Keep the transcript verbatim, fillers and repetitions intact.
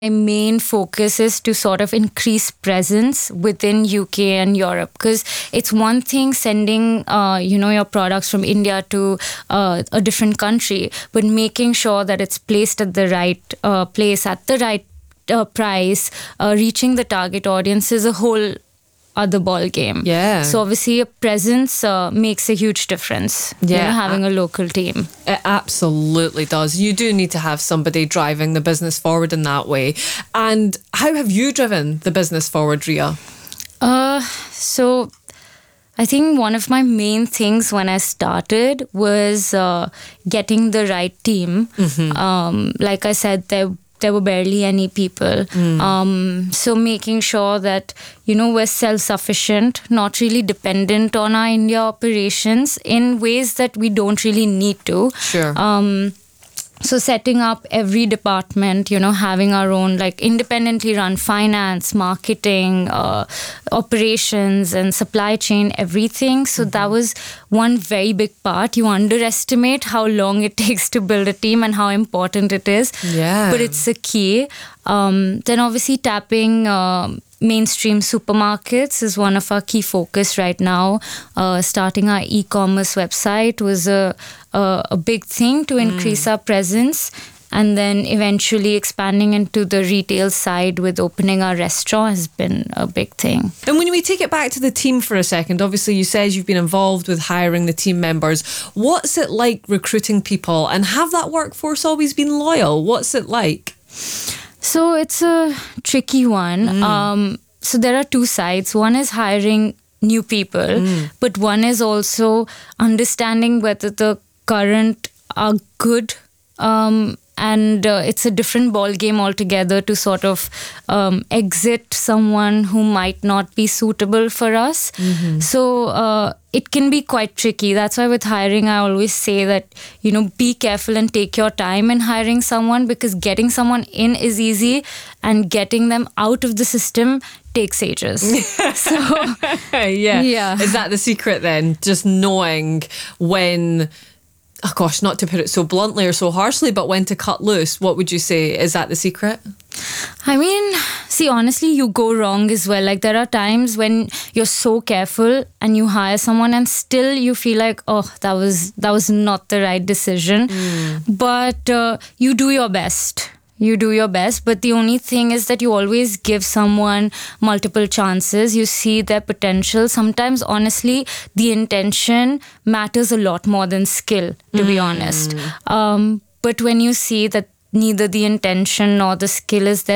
My main focus is to sort of increase presence within U K and Europe, because it's one thing sending uh, you know your products from India to uh, a different country, but making sure that it's placed at the right uh, place at the right uh, price, uh, reaching the target audience is a whole other ball game. Yeah. So obviously a presence uh, makes a huge difference. Yeah. You know, having a local team. It absolutely does. You do need to have somebody driving the business forward in that way. And how have you driven the business forward, Ria? Uh, so I think one of my main things when I started was uh, getting the right team. Mm-hmm. Um, like I said, there there were barely any people. Mm. Um, so making sure that, you know, we're self-sufficient, not really dependent on our India operations in ways that we don't really need to. Sure. Um, So setting up every department, you know, having our own, like, independently run finance, marketing, uh, operations and supply chain, everything. So mm-hmm. that was one very big part. You underestimate how long it takes to build a team and how important it is. Yeah. But it's the key. Um, then obviously tapping uh, mainstream supermarkets is one of our key focus right now. Uh, starting our e-commerce website was a, a, a big thing to increase mm. our presence. And then eventually expanding into the retail side with opening our restaurant has been a big thing. And when we take it back to the team for a second, obviously you said you've been involved with hiring the team members. What's it like recruiting people, and have that workforce always been loyal? What's it like? So it's a tricky one. Mm. Um, so there are two sides. One is hiring new people, mm. but one is also understanding whether the current are good. Um, and uh, it's a different ball game altogether to sort of um, exit someone who might not be suitable for us. Mm-hmm. So uh, it can be quite tricky. That's why with hiring, I always say that, you know, be careful and take your time in hiring someone, because getting someone in is easy and getting them out of the system takes ages. So yeah. yeah. Is that the secret then? Just knowing when... Oh gosh, not to put it so bluntly or so harshly, but when to cut loose, what would you say? Is that the secret? I mean, see, honestly, you go wrong as well. Like, there are times when you're so careful and you hire someone and still you feel like, oh, that was that was not the right decision. Mm. But uh, you do your best. You do your best, but the only thing is that you always give someone multiple chances. You see their potential. Sometimes, honestly, the intention matters a lot more than skill, to mm. be honest. Um, but when you see that neither the intention nor the skill is there,